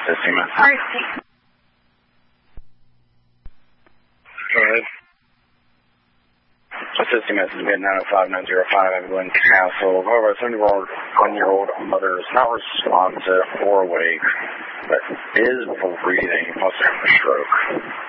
assisting message. All right, thanks. Go ahead. Assisting message mid 905-905 Evelyn Castle. However, a 71-year-old mother is not responsive or awake, but is breathing, must have a stroke.